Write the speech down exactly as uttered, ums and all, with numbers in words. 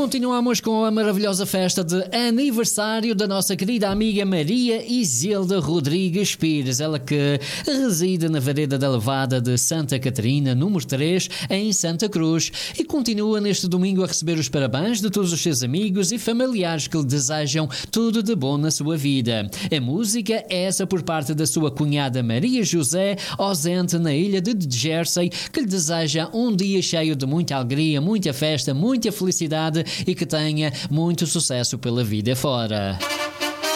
Continuamos com a maravilhosa festa de aniversário da nossa querida amiga Maria Isilda Rodrigues Pires, ela que reside na Vereda da Levada de Santa Catarina, número três, em Santa Cruz, e continua neste domingo a receber os parabéns de todos os seus amigos e familiares que lhe desejam tudo de bom na sua vida. A música é essa por parte da sua cunhada Maria José, ausente na ilha de Jersey, que lhe deseja um dia cheio de muita alegria, muita festa, muita felicidade e que tenha muito sucesso pela vida fora.